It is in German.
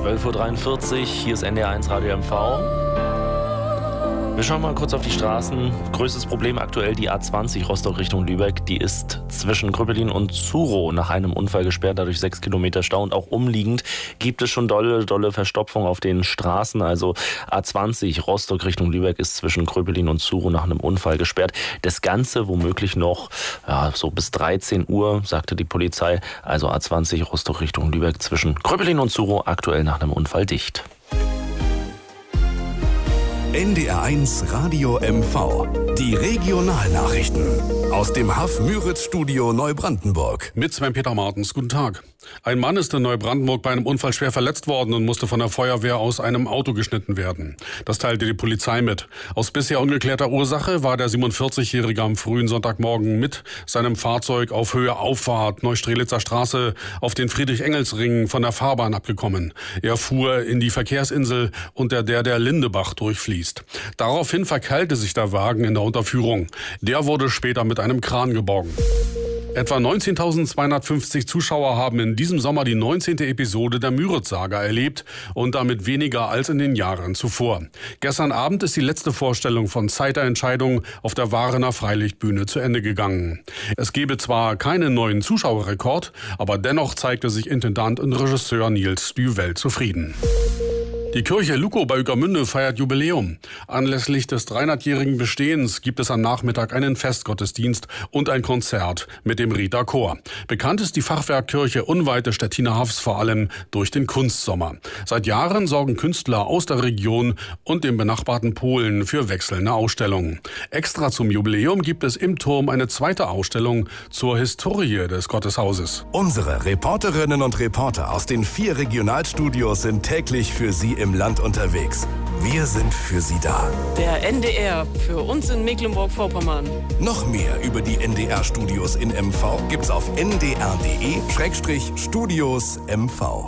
12:43 Uhr, hier ist NDR1 Radio MV. Wir schauen mal kurz auf die Straßen. Größtes Problem aktuell die A20 Rostock Richtung Lübeck. Die ist zwischen Kröpelin und Zurow nach einem Unfall gesperrt, dadurch 6 Kilometer Stau. Und auch umliegend gibt es schon dolle Verstopfung auf den Straßen. Also A20 Rostock Richtung Lübeck ist zwischen Kröpelin und Zurow nach einem Unfall gesperrt. Das Ganze womöglich noch so bis 13 Uhr, sagte die Polizei. Also A20 Rostock Richtung Lübeck zwischen Kröpelin und Zurow aktuell nach einem Unfall dicht. NDR1 Radio MV. Die Regionalnachrichten aus dem Haff-Müritz-Studio Neubrandenburg. Mit Sven-Peter Martens, guten Tag. Ein Mann ist in Neubrandenburg bei einem Unfall schwer verletzt worden und musste von der Feuerwehr aus einem Auto geschnitten werden. Das teilte die Polizei mit. Aus bisher ungeklärter Ursache war der 47-Jährige am frühen Sonntagmorgen mit seinem Fahrzeug auf Höhe Auffahrt Neustrelitzer Straße auf den Friedrich-Engels-Ring von der Fahrbahn abgekommen. Er fuhr in die Verkehrsinsel, unter der Lindebach durchfließt. Daraufhin verkeilte sich der Wagen in der Unterführung. Der wurde später mit einem Kran geborgen. Etwa 19.250 Zuschauer haben in diesem Sommer die 19. Episode der Müritz-Saga erlebt und damit weniger als in den Jahren zuvor. Gestern Abend ist die letzte Vorstellung von Zeit der Entscheidung auf der Warener Freilichtbühne zu Ende gegangen. Es gebe zwar keinen neuen Zuschauerrekord, aber dennoch zeigte sich Intendant und Regisseur Nils Duvel zufrieden. Die Kirche Lukow bei Ueckermünde feiert Jubiläum. Anlässlich des 300-jährigen Bestehens gibt es am Nachmittag einen Festgottesdienst und ein Konzert mit dem Rieter Chor. Bekannt ist die Fachwerkkirche unweit des Stettiner Hafs vor allem durch den Kunstsommer. Seit Jahren sorgen Künstler aus der Region und dem benachbarten Polen für wechselnde Ausstellungen. Extra zum Jubiläum gibt es im Turm eine zweite Ausstellung zur Historie des Gotteshauses. Unsere Reporterinnen und Reporter aus den 4 Regionalstudios sind täglich für Sie im Land unterwegs. Wir sind für Sie da. Der NDR für uns in Mecklenburg-Vorpommern. Noch mehr über die NDR-Studios in MV gibt's auf ndr.de/Studios MV.